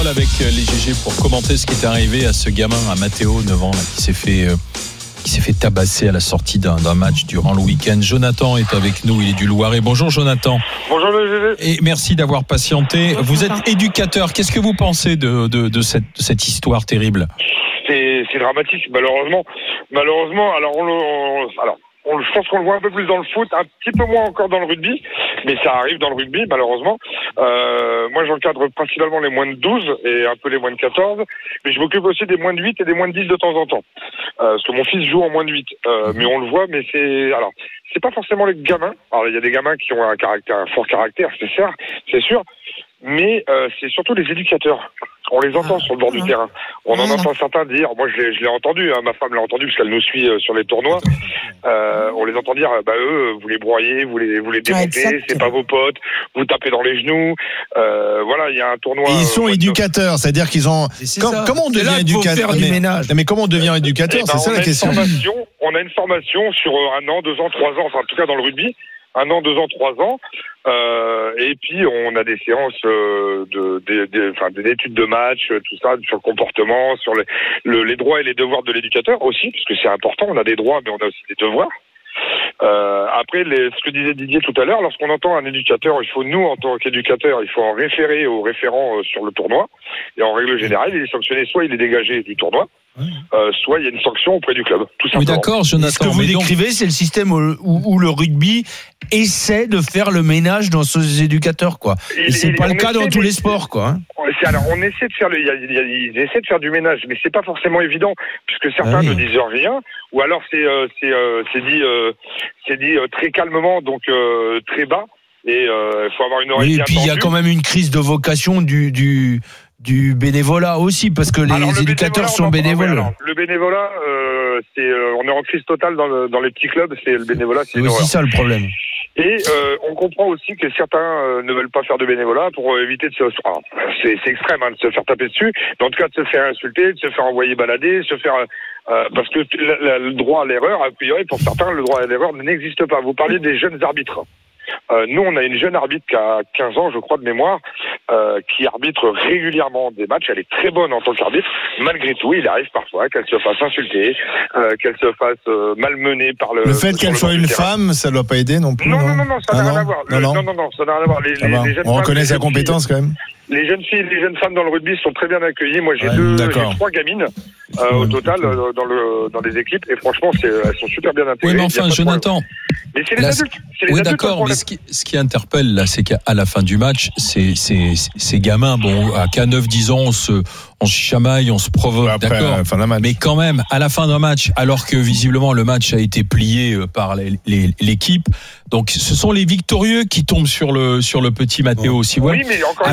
Avec les GG pour commenter ce qui est arrivé à ce gamin, à Mathéo, 9 ans, là, qui s'est fait tabasser à la sortie d'un match durant le week-end. Jonathan est avec nous, il est du Loiret. Bonjour Jonathan. Bonjour le GG. Et merci d'avoir patienté. Vous êtes éducateur, qu'est-ce que vous pensez de cette histoire terrible ? C'est dramatique, malheureusement. Je pense qu'on le voit un peu plus dans le foot, un petit peu moins encore dans le rugby, mais ça arrive dans le rugby, malheureusement. Moi, j'encadre principalement les moins de 12 et un peu les moins de 14, mais je m'occupe aussi des moins de 8 et des moins de 10 de temps en temps. Parce que mon fils joue en moins de 8. Mais on le voit, mais c'est pas forcément les gamins. Alors, il y a des gamins qui ont un fort caractère, c'est sûr, mais c'est surtout les éducateurs. On les entend sur le bord du terrain. On en entend certains dire, moi je l'ai entendu, ma femme l'a entendu parce qu'elle nous suit sur les tournois. On les entend dire, eux, vous les broyez, vous les démontez, c'est pas vos potes, vous tapez dans les genoux. Voilà, il y a un tournoi. Et ils sont éducateurs, c'est-à-dire qu'ils ont. Comment on devient éducateur ? Mais comment on devient éducateur ? C'est ça la question. On a une formation sur 1 an, 2 ans, 3 ans, enfin en tout cas dans le rugby. 1 an, 2 ans, 3 ans, et puis on a des séances d'études de match, tout ça, sur le comportement, sur les droits et les devoirs de l'éducateur aussi, parce que c'est important, on a des droits, mais on a aussi des devoirs. Après, ce que disait Didier tout à l'heure, lorsqu'on entend un éducateur, nous, en tant qu'éducateur, il faut en référer au référent sur le tournoi, et en règle générale, il est sanctionné, soit il est dégagé du tournoi, soit il y a une sanction auprès du club, tout simplement. Oui, d'accord, Jonathan. Ce que vous décrivez, c'est le système où le rugby essaie de faire le ménage dans ses éducateurs, quoi. Et c'est pas le cas dans tous les sports, quoi. Alors, on essaie de faire ils essaient de faire du ménage, mais c'est pas forcément évident, puisque certains ne disent rien, ou alors c'est dit très calmement, donc très bas, et il faut avoir une oreille bien tendue. Et puis il y a quand même une crise de vocation du bénévolat aussi, parce que les éducateurs sont bénévoles. Le bénévolat, on est en crise totale dans les petits clubs, c'est le bénévolat. C'est aussi ça le problème. Et on comprend aussi que certains ne veulent pas faire de bénévolat pour éviter de c'est extrême de se faire taper dessus, mais en tout cas de se faire insulter, de se faire envoyer balader, de se faire parce que le droit à l'erreur, a priori pour certains, le droit à l'erreur n'existe pas. Vous parliez des jeunes arbitres. Nous, on a une jeune arbitre qui a 15 ans, je crois, de mémoire, qui arbitre régulièrement des matchs. Elle est très bonne en tant qu'arbitre. Malgré tout, il arrive parfois qu'elle se fasse insulter, qu'elle se fasse malmener par le... Le fait qu'elle soit une femme, ça ne doit pas aider non plus. Non, ça n'a rien à voir. Non, ça n'a rien à voir. Les jeunes on reconnaît sa compétence quand même. Les jeunes filles, les jeunes femmes dans le rugby sont très bien accueillies. Moi, j'ai 3 gamines au total dans les équipes, et franchement, elles sont super bien intégrées. Oui, mais enfin, Jonathan. Mais c'est les adultes. Oui, d'accord, mais ce qui interpelle là, c'est qu'à la fin du match, ces gamins, à 9-10 ans, on se chamaille, on se provoque, d'accord. Mais quand même, à la fin d'un match, alors que visiblement le match a été plié par l'équipe, donc ce sont les victorieux qui tombent sur le petit Mathéo, si vous voulez. Oui, mais encore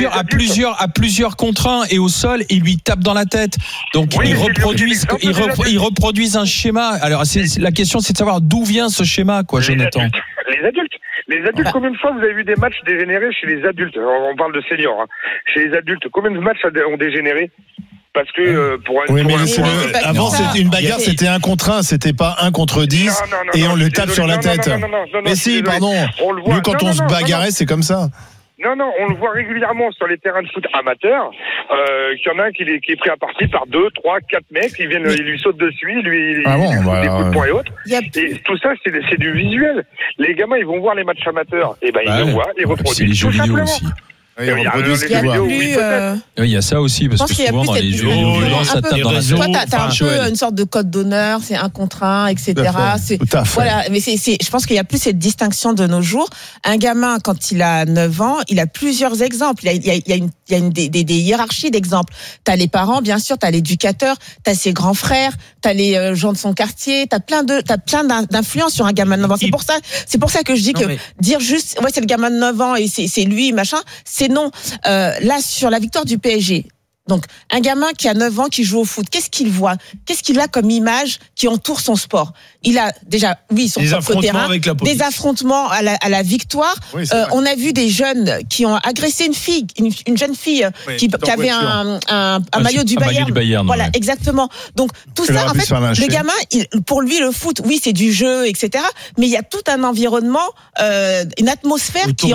à plusieurs contre 1 et au sol, ils lui tapent dans la tête. Donc ils reproduisent un schéma. Alors la question, c'est de savoir d'où vient ce schéma, quoi, Jonathan. Les adultes, combien de fois vous avez vu des matchs dégénérés chez les adultes ? On parle de seniors. Chez les adultes, combien de matchs ont dégénéré ? Parce que avant, c'était une bagarre, c'était 1 contre 1, c'était pas 1 contre 10, et on le tape sur la tête. Mais si, pardon. Nous, quand on se bagarrait, c'est comme ça. Non, on le voit régulièrement sur les terrains de foot amateurs, qu'il y en a un qui est pris à partie par 2, 3, 4 mecs, ils lui sautent dessus, ils lui foutent des coups de poing et autres. Et tout ça, c'est du visuel. Les gamins, ils vont voir les matchs amateurs, et ils le voient, ils reproduisent. C'est les jeux vidéo aussi. Il y a ça aussi, parce que souvent dans les jeux vidéo, ça tape dans la zone. Toi, t'as un peu une sorte de code d'honneur, c'est 1 contre 1, etc. Voilà, mais je pense qu'il y a plus cette distinction de nos jours. Un gamin, quand il a 9 ans, il a plusieurs exemples. Il y a des hiérarchies d'exemples. T'as les parents, bien sûr, t'as l'éducateur, t'as ses grands frères, t'as les gens de son quartier, t'as plein d'influences sur un gamin de 9 ans. C'est pour ça que je dis dire juste, c'est le gamin de 9 ans et c'est lui, machin, c'est non. Là, sur la victoire du PSG, Donc, un gamin qui a 9 ans, qui joue au foot, qu'est-ce qu'il voit? Qu'est-ce qu'il a comme image qui entoure son sport? Il a déjà, son propre terrain, des affrontements à la victoire. Oui, on a vu des jeunes qui ont agressé une jeune fille qui avait un maillot du Bayern. Voilà, exactement. Donc, tout ça, en fait, le gamin, pour lui, le foot, oui, c'est du jeu, etc. Mais il y a tout un environnement, une atmosphère qui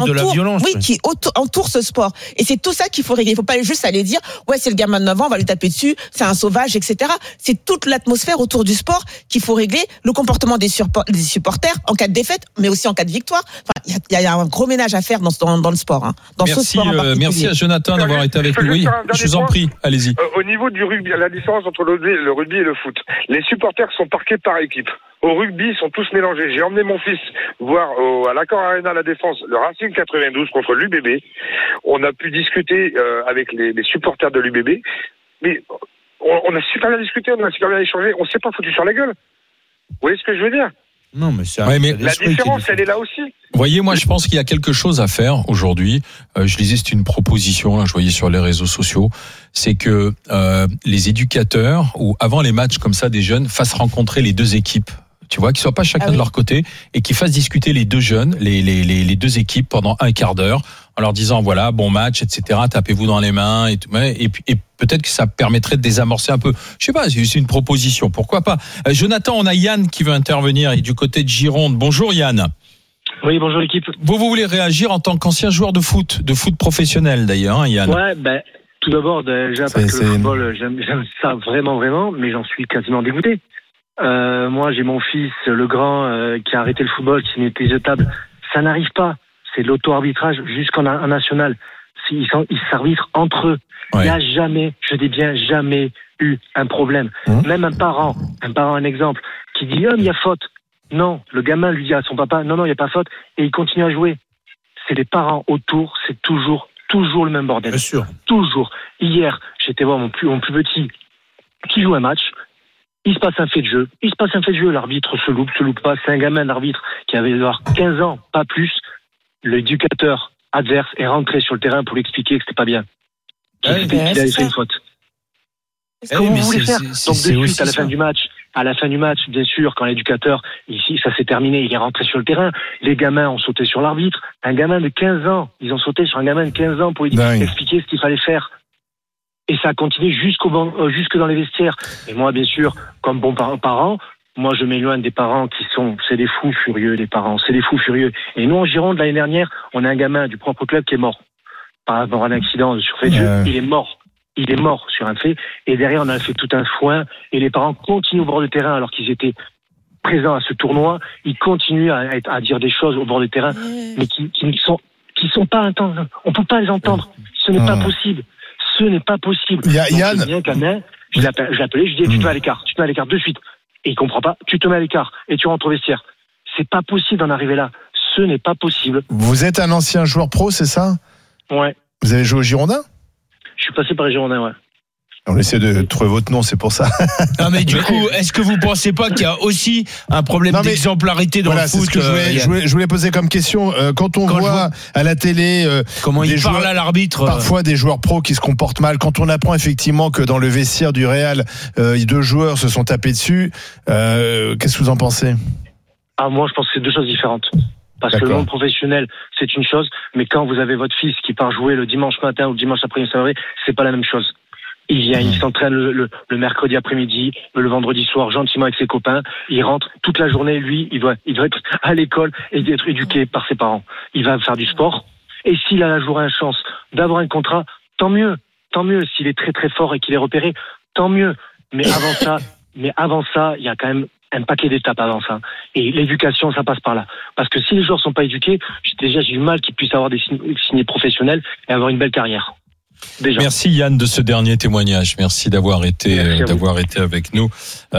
entoure ce sport. Et c'est tout ça qu'il faut régler. Il faut pas juste aller dire, c'est le gamin de 9 ans, on va lui taper dessus, c'est un sauvage, etc. C'est toute l'atmosphère autour du sport qu'il faut régler, le comportement des supporters en cas de défaite, mais aussi en cas de victoire. Enfin, il y a un gros ménage à faire dans le sport. Merci à Jonathan d'avoir été avec nous. Oui, je vous en prie, allez-y. Au niveau du rugby, la différence entre le rugby et le foot, les supporters sont parqués par équipe. Au rugby, ils sont tous mélangés. J'ai emmené mon fils voir à l'Accor Arena à la Défense le Racing 92 contre l'UBB. On a pu discuter avec les supporters de l'UBB, mais on a super bien discuté, on a super bien échangé. On s'est pas foutu sur la gueule. Vous voyez ce que je veux dire? Non, mais la différence, elle est là aussi. Vous voyez, moi, je pense qu'il y a quelque chose à faire aujourd'hui. Je disais, c'est une proposition, là, je voyais sur les réseaux sociaux. C'est que les éducateurs, ou avant les matchs comme ça des jeunes, fassent rencontrer les deux équipes. Tu vois, qu'ils soient pas chacun de leur côté et qu'ils fassent discuter les deux jeunes, les deux équipes pendant un quart d'heure, en leur disant voilà, bon match, etc. Tapez-vous dans les mains et peut-être que ça permettrait de désamorcer un peu. Je sais pas, c'est une proposition, pourquoi pas. Jonathan, on a Yann qui veut intervenir et du côté de Gironde. Bonjour Yann. Oui, bonjour l'équipe. Vous voulez réagir en tant qu'ancien joueur de foot professionnel d'ailleurs, hein, Yann. Ouais, tout d'abord déjà parce que le football, j'aime ça vraiment, mais j'en suis quasiment dégoûté. Moi, j'ai mon fils, le grand, qui a arrêté le football, qui n'était jetable. Ça n'arrive pas. C'est de l'auto-arbitrage jusqu'en national. Ils s'arbitrent entre eux. Ouais. Il n'y a jamais, je dis bien jamais, eu un problème. Même un parent, un exemple, qui dit mais il y a faute. Non, le gamin lui dit à son papa non, il n'y a pas faute, et il continue à jouer. C'est les parents autour, c'est toujours le même bordel. Bien sûr. Toujours. Hier, j'étais voir mon plus petit qui joue un match. Il se passe un fait de jeu, l'arbitre se loupe pas, c'est un gamin d'arbitre qui avait 15 ans, pas plus. L'éducateur adverse est rentré sur le terrain pour lui expliquer que c'était pas bien. Qu'il avait fait une faute. Comment vous voulez faire? Donc de suite, à la fin du match, bien sûr, quand l'éducateur, ici, ça s'est terminé, il est rentré sur le terrain, les gamins ont sauté sur l'arbitre, un gamin de 15 ans, ils ont sauté sur un gamin de 15 ans pour lui expliquer ce qu'il fallait faire. Et ça a continué jusque dans les vestiaires. Et moi, bien sûr, comme bon parent, moi, je m'éloigne des parents c'est des fous furieux, les parents, c'est des fous furieux. Et nous, en Gironde, l'année dernière, on a un gamin du propre club qui est mort. Par rapport à un accident sur fait de jeu, il est mort sur un fait. Et derrière, on a fait tout un foin. Et les parents continuent au bord du terrain alors qu'ils étaient présents à ce tournoi. Ils continuent à dire des choses au bord du terrain, mais qui sont pas intenses. On peut pas les entendre. Ce n'est pas possible. Ce n'est pas possible. Yann. Je l'ai appelé, je lui ai dit, tu te mets à l'écart de suite. Et il comprend pas, tu te mets à l'écart et tu rentres au vestiaire. C'est pas possible d'en arriver là. Ce n'est pas possible. Vous êtes un ancien joueur pro, c'est ça? Ouais. Vous avez joué au Girondin? Je suis passé par les Girondins, ouais. On essaie de trouver votre nom, c'est pour ça. Non, mais du coup, est-ce que vous pensez pas qu'il y a aussi un problème d'exemplarité dans le foot? C'est ce que je voulais poser comme question. Quand on voit à la télé comment il parle à l'arbitre, parfois des joueurs pros qui se comportent mal, quand on apprend effectivement que dans le vestiaire du Real, 2 joueurs se sont tapés dessus, qu'est-ce que vous en pensez? Moi, je pense que c'est 2 choses différentes. Parce que le monde professionnel, c'est une chose, mais quand vous avez votre fils qui part jouer le dimanche matin ou le dimanche après-midi, c'est pas la même chose. Il vient, il s'entraîne le mercredi après-midi, le vendredi soir, gentiment avec ses copains. Il rentre toute la journée, lui, il doit être à l'école et être éduqué par ses parents. Il va faire du sport. Et s'il a un jour une chance d'avoir un contrat, tant mieux. Tant mieux. S'il est très très fort et qu'il est repéré, tant mieux. Mais avant ça, il y a quand même un paquet d'étapes avant ça. Et l'éducation, ça passe par là. Parce que si les joueurs sont pas éduqués, j'ai du mal qu'ils puissent avoir des signés professionnels et avoir une belle carrière. Déjà. Merci Yann de ce dernier témoignage. Merci d'avoir été avec nous.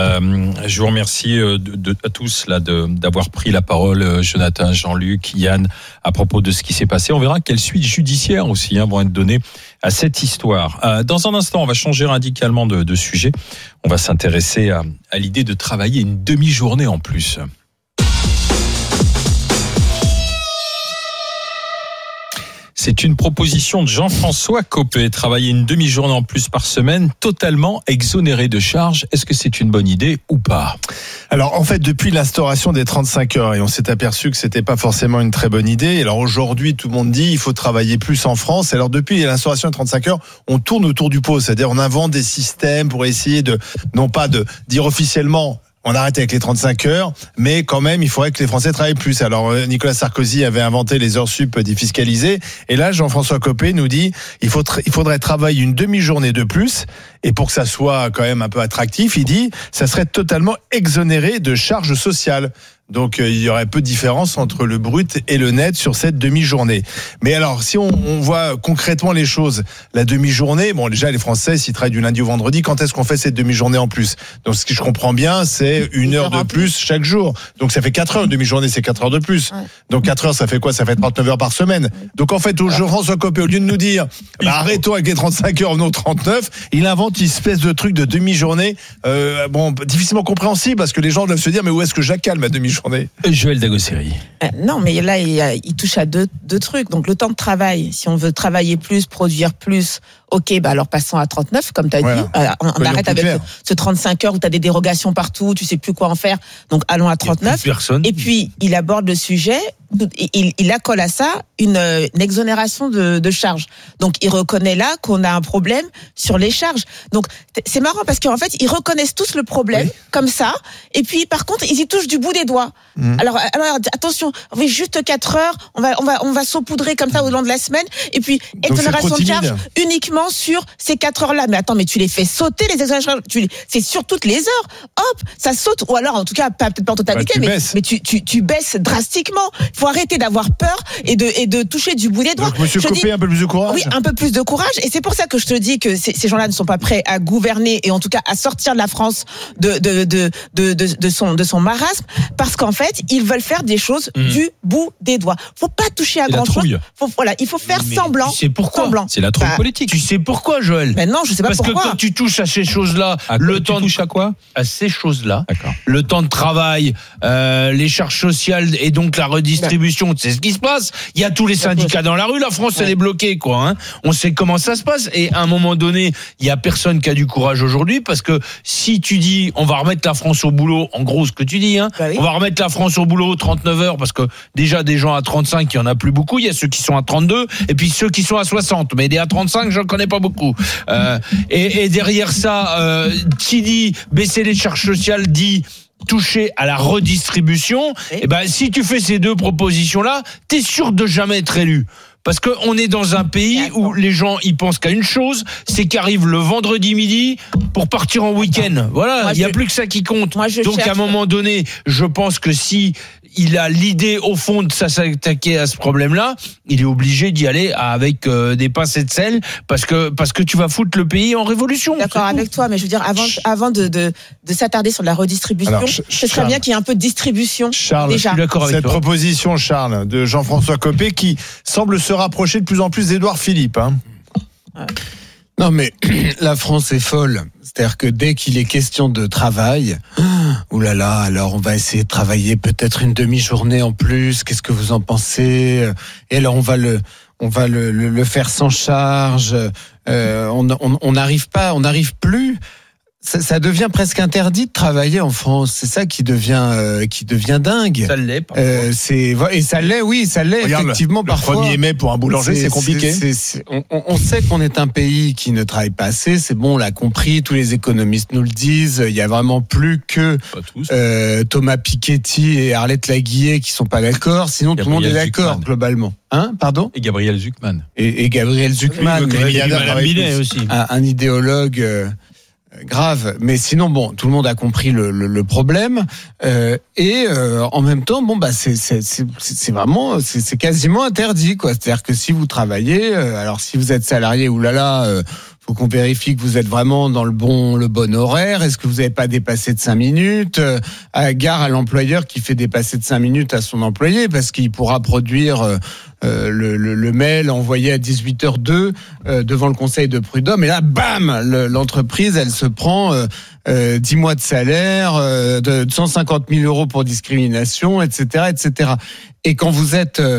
Je vous remercie à tous là d'avoir pris la parole, Jonathan, Jean-Luc, Yann, à propos de ce qui s'est passé. On verra quelles suites judiciaires aussi vont être données à cette histoire. Dans un instant, on va changer radicalement de sujet. On va s'intéresser à l'idée de travailler une demi-journée en plus. C'est une proposition de Jean-François Copé. Travailler une demi-journée en plus par semaine, totalement exonéré de charges. Est-ce que c'est une bonne idée ou pas ? Alors, en fait, depuis l'instauration des 35 heures, et on s'est aperçu que c'était pas forcément une très bonne idée. Alors aujourd'hui, tout le monde dit il faut travailler plus en France. Alors depuis l'instauration des 35 heures, on tourne autour du pot. C'est-à-dire, on invente des systèmes pour essayer non pas de dire officiellement on arrête avec les 35 heures, mais quand même, il faudrait que les Français travaillent plus. Alors, Nicolas Sarkozy avait inventé les heures sup défiscalisées. Et là, Jean-François Copé nous dit, il faudrait travailler une demi-journée de plus. Et pour que ça soit quand même un peu attractif, il dit, ça serait totalement exonéré de charges sociales. Donc, il y aurait peu de différence entre le brut et le net sur cette demi-journée. Mais alors, si on voit concrètement les choses, la demi-journée, bon, déjà, les Français, s'ils travaillent du lundi au vendredi, quand est-ce qu'on fait cette demi-journée en plus ? Donc, ce que je comprends bien, c'est 1 heure de plus chaque jour. Donc, ça fait 4 heures. Une demi-journée, c'est 4 heures de plus. Ouais. Donc, 4 heures, ça fait quoi ? Ça fait 39 heures par semaine. Donc, en fait, Jean-François Copé, au lieu de nous dire, arrêtons avec les 35 heures, non 39, il invente une espèce de truc de demi-journée, difficilement compréhensible, parce que les gens doivent se dire, mais où est-ce que je la calme, ma demi-journée ? Joël Dagosseri. Non, mais là, il touche à deux trucs. Donc, le temps de travail, si on veut travailler plus, produire plus, ok, alors passons à 39, comme tu as dit. On arrête avec ce 35 heures où tu as des dérogations partout, tu sais plus quoi en faire. Donc, allons à 39. Et puis, il aborde le sujet, il accole à ça une exonération de charges. Donc, il reconnaît là qu'on a un problème sur les charges. Donc, c'est marrant parce qu'en fait, ils reconnaissent tous le problème, comme ça. Et puis, par contre, ils y touchent du bout des doigts. Alors, attention, oui, juste 4 heures, on va saupoudrer comme ça au long de la semaine. Et puis, exonération de charges uniquement sur ces 4 heures-là. Mais attends, mais tu les fais sauter, les exonérations. C'est sur toutes les heures. Hop, ça saute. Ou alors, en tout cas, peut-être pas en totalité, mais tu baisses drastiquement. Il faut arrêter d'avoir peur et de toucher du bout des doigts. Donc, monsieur Copé, un peu plus de courage. Oui, un peu plus de courage. Et c'est pour ça que je te dis que ces gens-là ne sont pas prêts à gouverner et en tout cas à sortir de la France de son marasme, parce qu'en fait, ils veulent faire des choses du bout des doigts. Faut pas toucher à grand chose. Il faut faire semblant. Tu sais pourquoi ? C'est la trouille politique. Tu sais pourquoi, Joël ? Mais non, je sais pas pourquoi. Parce que quand tu touches à ces choses-là, tu touches à quoi ? À ces choses-là. D'accord. Le temps de travail, les charges sociales et donc la redistribution, c'est ce qui se passe. Il y a tous les syndicats dans la rue, la France elle est bloquée, quoi. Hein. On sait comment ça se passe. Et à un moment donné, il y a personne qui a du courage aujourd'hui, parce que si tu dis on va remettre la France au boulot, en gros ce que tu dis, on va remettre la France au boulot 39 heures, parce que déjà des gens à 35, il y en a plus beaucoup. Il y a ceux qui sont à 32 et puis ceux qui sont à 60. Mais des à 35, j'en connais pas beaucoup. Et derrière ça, qui dit baisser les charges sociales dit toucher à la redistribution. Et ben si tu fais ces deux propositions-là, t'es sûr de jamais être élu. Parce que on est dans un pays où les gens ils pensent qu'à une chose, c'est qu'arrive le vendredi midi pour partir en week-end. Voilà, il y a plus que ça qui compte. Donc à un moment donné, je pense que si il a l'idée au fond de s'attaquer à ce problème-là, il est obligé d'y aller avec des pincettes de sel, parce que tu vas foutre le pays en révolution. D'accord avec toi, mais je veux dire avant de s'attarder sur la redistribution, ce serait bien qu'il y ait un peu de distribution. Charles, déjà. Je suis d'accord avec cette proposition, Charles, de Jean-François Copé, qui semble se rapprocher de plus en plus d'Édouard Philippe. Non, mais la France est folle. C'est-à-dire que dès qu'il est question de travail, oulala, alors on va essayer de travailler peut-être une demi-journée en plus. Qu'est-ce que vous en pensez ? Et alors on va le faire sans charge. On n'arrive plus. Ça devient presque interdit de travailler en France. C'est ça qui devient dingue. Ça l'est. Et ça l'est, oui, ça l'est. Regarde, effectivement, le parfois. 1er mai pour un boulanger, c'est compliqué. On sait qu'on est un pays qui ne travaille pas assez. C'est bon, on l'a compris. Tous les économistes nous le disent. Il y a vraiment plus que Thomas Piketty et Arlette Laguillet qui sont pas d'accord. Sinon, tout le monde est d'accord globalement. Pardon ? Et Gabriel Zucman. Et Gabriel Zucman, un idéologue. Grave, mais sinon tout le monde a compris le problème et en même temps c'est vraiment c'est quasiment interdit, quoi. C'est-à-dire que si vous travaillez, alors si vous êtes salarié, faut qu'on vérifie que vous êtes vraiment dans le bon horaire. Est-ce que vous n'avez pas dépassé de 5 minutes ? Gare à l'employeur qui fait dépasser de 5 minutes à son employé, parce qu'il pourra produire le mail envoyé à 18h02 devant le conseil de prud'homme. Et là, bam, l'entreprise, elle se prend 10 mois de salaire, de 150 000 € pour discrimination, etc., etc. Et quand vous êtes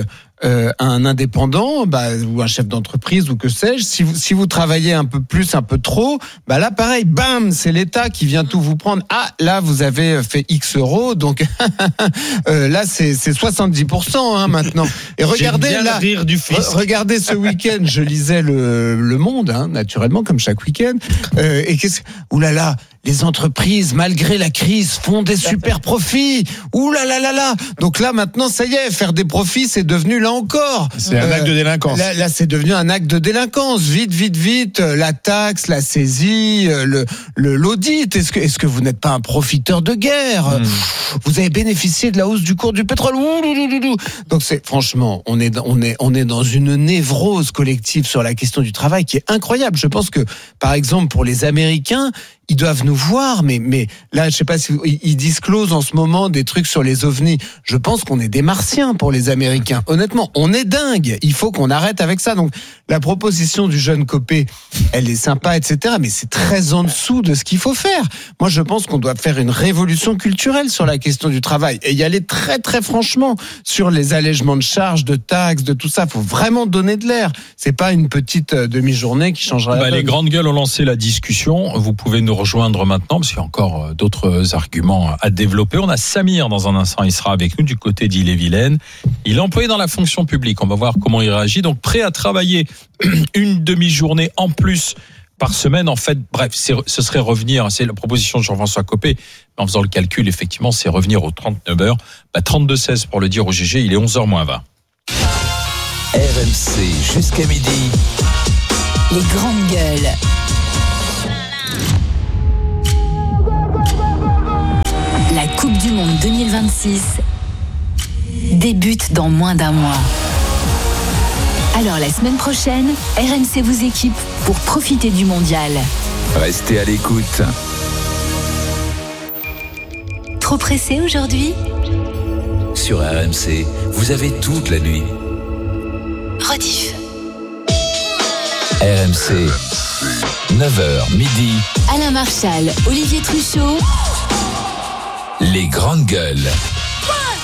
un indépendant, ou un chef d'entreprise ou que sais-je, si vous travaillez un peu plus, un peu trop, là pareil, bam, c'est l'État qui vient tout vous prendre. Ah, là vous avez fait X euros, donc là c'est 70% maintenant. Et regardez là, rire du fisc. Regardez ce week-end, je lisais le Monde, naturellement comme chaque week-end, et oulala. Les entreprises, malgré la crise, font des super profits. Ouh là là là là. Donc là, maintenant, ça y est, faire des profits, c'est devenu là encore. C'est un acte de délinquance. Là, c'est devenu un acte de délinquance. Vite. La taxe, la saisie, l'audit. Est-ce que vous n'êtes pas un profiteur de guerre? Vous avez bénéficié de la hausse du cours du pétrole. Donc franchement, on est dans une névrose collective sur la question du travail qui est incroyable. Je pense que, par exemple, pour les Américains, ils doivent nous voir, mais là, je sais pas si ils disclosent en ce moment des trucs sur les ovnis. Je pense qu'on est des martiens pour les Américains. Honnêtement, on est dingue. Il faut qu'on arrête avec ça. Donc, la proposition du jeune Copé, elle est sympa, etc. Mais c'est très en dessous de ce qu'il faut faire. Moi, je pense qu'on doit faire une révolution culturelle sur la question du travail et y aller très, très franchement sur les allègements de charges, de taxes, de tout ça. Faut vraiment donner de l'air. C'est pas une petite demi-journée qui changera la donne. Les grandes gueules ont lancé la discussion. Vous pouvez nous rejoindre maintenant parce qu'il y a encore d'autres arguments à développer. On a Samir dans un instant, il sera avec nous du côté d'Ille-et-Vilaine. Il est employé dans la fonction publique. On va voir comment il réagit. Donc prêt à travailler une demi-journée en plus par semaine. En fait, bref, ce serait revenir, c'est la proposition de Jean-François Copé. En faisant le calcul, effectivement, c'est revenir aux 39 heures. 32-16 pour le dire au GG, il est 11h moins 20. RMC jusqu'à midi. Les grandes gueules. La Coupe du Monde 2026 débute dans moins d'un mois. Alors la semaine prochaine, RMC vous équipe pour profiter du mondial. Restez à l'écoute. Trop pressé aujourd'hui ? Sur RMC, vous avez toute la nuit. Rediff. RMC, 9h midi. Alain Marchal, Olivier Truchot. Les grandes gueules.